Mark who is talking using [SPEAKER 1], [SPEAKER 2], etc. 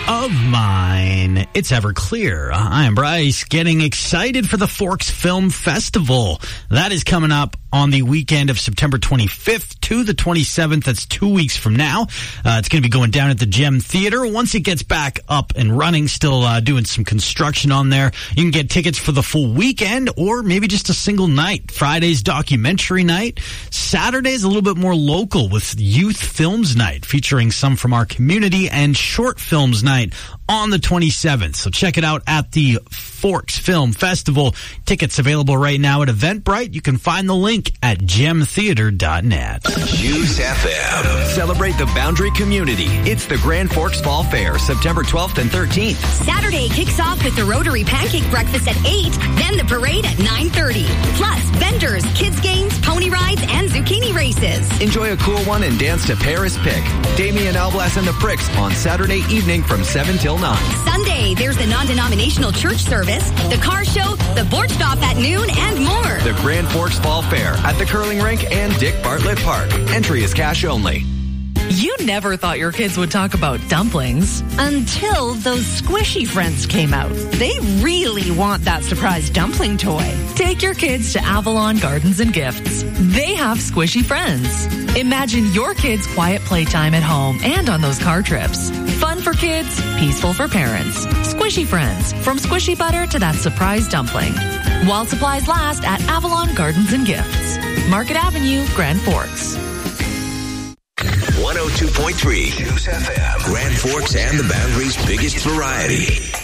[SPEAKER 1] of mine. It's Everclear. I'm Bryce, getting excited for the Forks Film Festival. That is coming up on the weekend of September 25th to the 27th. That's 2 weeks from now. It's going to be going down at the Gem Theater. Once it gets back up and running, still doing some construction on there. You can get tickets for the full weekend or maybe just a single night. Friday's documentary night. Saturday's a little bit more local with Youth Films Night, featuring some from our community, and Short Films Night on the 27th. So check it out at the Forks Film Festival. Tickets available right now at Eventbrite. You can find the link at gemtheater.net.
[SPEAKER 2] News FM. Celebrate the Boundary community. It's the Grand Forks Fall Fair, September 12th and 13th.
[SPEAKER 3] Saturday kicks off with the Rotary Pancake Breakfast at 8, then the parade at 9:30. Plus, vendors, kids games, pony rides, and zucchini races.
[SPEAKER 2] Enjoy a cool one and dance to Paris Pick. Damien Alblas and the Pricks on Saturday evening from 7 till 9.
[SPEAKER 3] Sunday, there's the non-denominational church service, the car show, the board stop at noon, and more.
[SPEAKER 2] The Grand Forks Fall Fair at the Curling Rink and Dick Bartlett Park. Entry is cash only.
[SPEAKER 4] You never thought your kids would talk about dumplings.
[SPEAKER 5] Until those squishy friends came out. They really want that surprise dumpling toy.
[SPEAKER 4] Take your kids to Avalon Gardens and Gifts. They have squishy friends. Imagine your kids' quiet playtime at home and on those car trips. Fun for kids, peaceful for parents. Squishy friends, from squishy butter to that surprise dumpling. While supplies last at Avalon Gardens and Gifts. Market Avenue, Grand Forks.
[SPEAKER 6] 102.3 News FM. Grand Forks and the Boundary's biggest variety.